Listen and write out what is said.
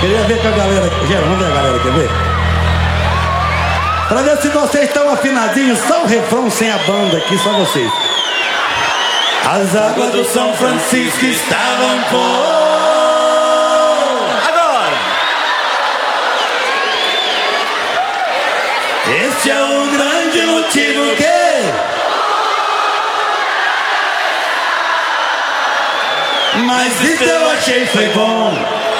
Queria ver com a galera. Gera, vamos ver a galera, quer ver? Pra ver se vocês estão afinadinhos. Só o refrão sem a banda aqui, só vocês. As águas do São Francisco estavam por... Agora! Esse é o grande motivo que... Mas isso eu achei foi bom.